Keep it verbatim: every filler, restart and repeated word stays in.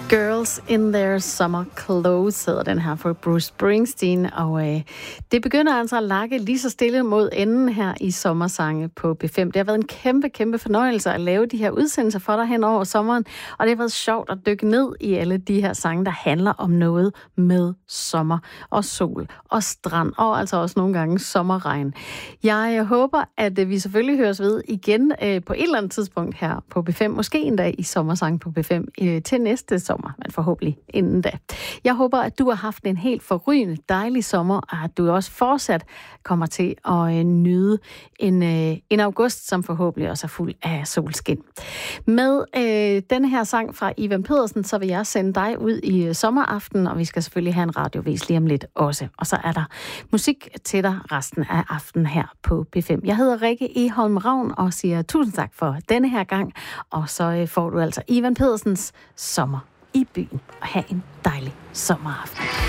Girls in Their Summer Clothes hedder den her for Bruce Springsteen, og øh, det begynder altså at lakke lige så stille mod enden her i Sommersange på B fem. Det har været en kæmpe, kæmpe fornøjelse at lave de her udsendelser for dig hen over sommeren, og det har været sjovt at dykke ned i alle de her sange, der handler om noget med sommer og sol og strand, og altså også nogle gange sommerregn. Jeg håber, at vi selvfølgelig høres ved igen øh, på et eller andet tidspunkt her på B fem, måske en dag i Sommersange på B fem øh, til næste sommer, men forhåbentlig inden da. Jeg håber, at du har haft en helt forrygende dejlig sommer, og at du også fortsat kommer til at øh, nyde en, øh, en august, som forhåbentlig også er fuld af solskin. Med øh, denne her sang fra Ivan Pedersen, så vil jeg sende dig ud i øh, sommeraften, og vi skal selvfølgelig have en radiovis lige om lidt også. Og så er der musik til dig resten af aftenen her på B fem. Jeg hedder Rikke Egholm Ravn og siger tusind tak for denne her gang, og så øh, får du altså Ivan Pedersens Sommer i byen, og have en dejlig sommeraften.